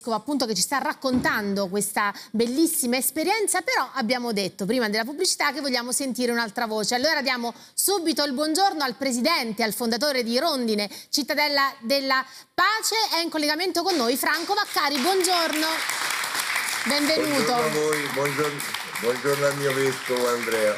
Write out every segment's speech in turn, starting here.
appunto, che ci sta raccontando questa bellissima esperienza, però abbiamo detto prima della pubblicità che vogliamo sentire un'altra voce. Allora diamo subito il buongiorno al presidente, al fondatore di Rondine, Cittadella della Pace. È in collegamento con noi Franco Vaccari. Buongiorno, benvenuto. Buongiorno a voi, buongiorno al mio vescovo Andrea.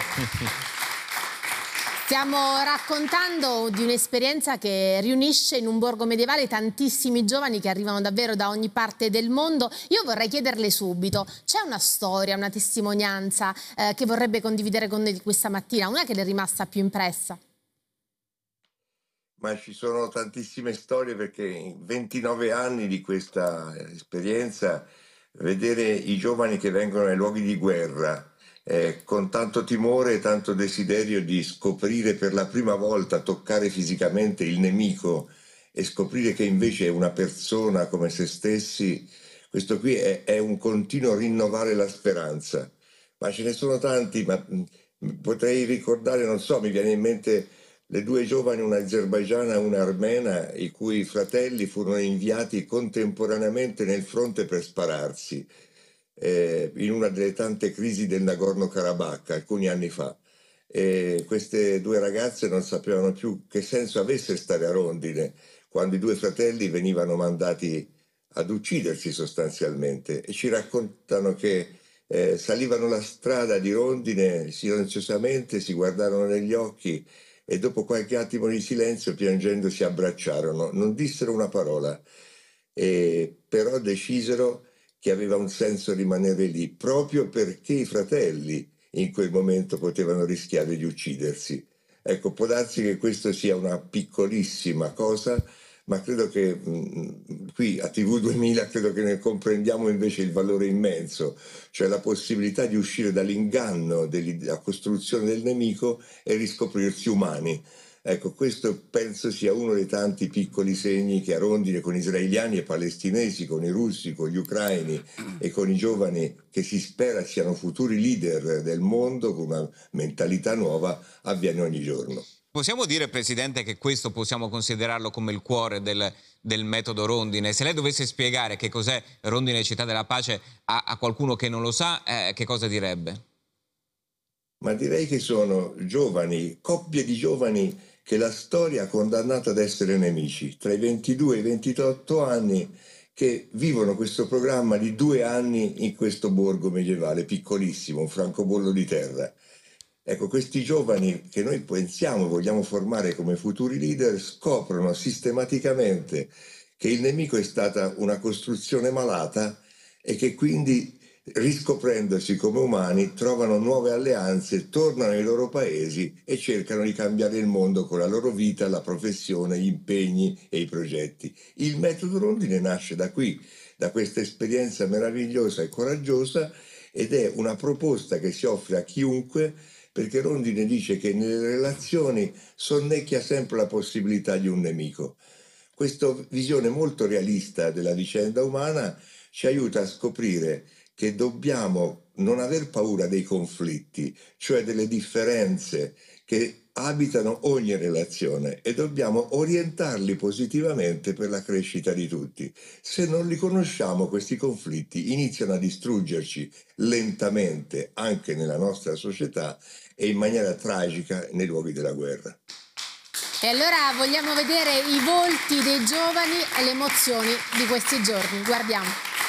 Stiamo raccontando di un'esperienza che riunisce in un borgo medievale tantissimi giovani che arrivano davvero da ogni parte del mondo. Io vorrei chiederle subito, c'è una storia, una testimonianza che vorrebbe condividere con noi questa mattina, una che le è rimasta più impressa? Ma ci sono tantissime storie, perché in 29 anni di questa esperienza, vedere i giovani che vengono ai luoghi di guerra con tanto timore e tanto desiderio di scoprire per la prima volta, toccare fisicamente il nemico e scoprire che invece è una persona come se stessi, questo qui è un continuo rinnovare la speranza. Ma ce ne sono tanti, ma potrei ricordare, non so, mi viene in mente le due giovani, una azerbaigiana e una armena, i cui fratelli furono inviati contemporaneamente nel fronte per spararsi in una delle tante crisi del Nagorno-Karabakh alcuni anni fa. Queste due ragazze non sapevano più che senso avesse stare a Rondine quando i due fratelli venivano mandati ad uccidersi sostanzialmente, e ci raccontano che salivano la strada di Rondine silenziosamente, si guardarono negli occhi e dopo qualche attimo di silenzio, piangendo, si abbracciarono. Non dissero una parola, però decisero che aveva un senso rimanere lì, proprio perché i fratelli in quel momento potevano rischiare di uccidersi. Ecco, può darsi che questo sia una piccolissima cosa, ma credo che qui a TV 2000 credo che ne comprendiamo invece il valore immenso, cioè la possibilità di uscire dall'inganno della costruzione del nemico e riscoprirsi umani. Ecco, questo penso sia uno dei tanti piccoli segni che a Rondine, con israeliani e palestinesi, con i russi, con gli ucraini e con i giovani che si spera siano futuri leader del mondo con una mentalità nuova, avviene ogni giorno. Possiamo dire, Presidente, che questo possiamo considerarlo come il cuore del metodo Rondine? Se lei dovesse spiegare che cos'è Rondine Città della Pace a qualcuno che non lo sa, che cosa direbbe? Ma direi che sono giovani, coppie di giovani che la storia ha condannato ad essere nemici, tra i 22 e i 28 anni, che vivono questo programma di 2 anni in questo borgo medievale piccolissimo, un francobollo di terra. Ecco, questi giovani che noi pensiamo vogliamo formare come futuri leader scoprono sistematicamente che il nemico è stata una costruzione malata e che quindi, riscoprendosi come umani, trovano nuove alleanze, tornano ai loro paesi e cercano di cambiare il mondo con la loro vita, la professione, gli impegni e i progetti. Il metodo Rondine nasce da qui, da questa esperienza meravigliosa e coraggiosa, ed è una proposta che si offre a chiunque, perché Rondine dice che nelle relazioni sonnecchia sempre la possibilità di un nemico. Questa visione molto realista della vicenda umana ci aiuta a scoprire che dobbiamo non aver paura dei conflitti, cioè delle differenze che abitano ogni relazione, e dobbiamo orientarli positivamente per la crescita di tutti. Se non li conosciamo, questi conflitti iniziano a distruggerci lentamente anche nella nostra società e in maniera tragica nei luoghi della guerra. E allora vogliamo vedere i volti dei giovani e le emozioni di questi giorni. Guardiamo.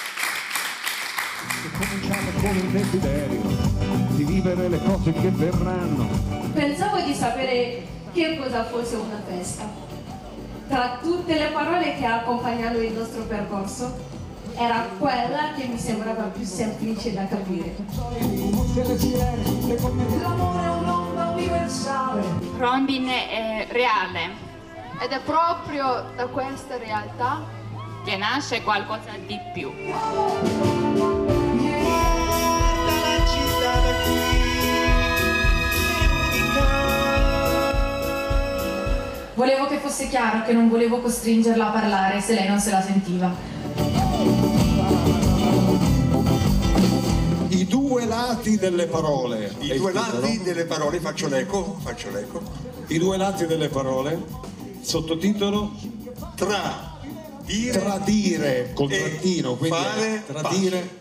Cominciamo con il desiderio di vivere le cose che verranno. Pensavo di sapere che cosa fosse una festa. Tra tutte le parole che accompagnano il nostro percorso, era quella che mi sembrava più semplice da capire. L'amore è un'onda universale. Rondine è reale ed è proprio da questa realtà che nasce qualcosa di più. Volevo che fosse chiaro che non volevo costringerla a parlare se lei non se la sentiva. I due lati delle parole. I due lati delle parole, faccio l'eco. I due lati delle parole, sottotitolo Tra dire tradire col e trattino, quindi fare tradire pace.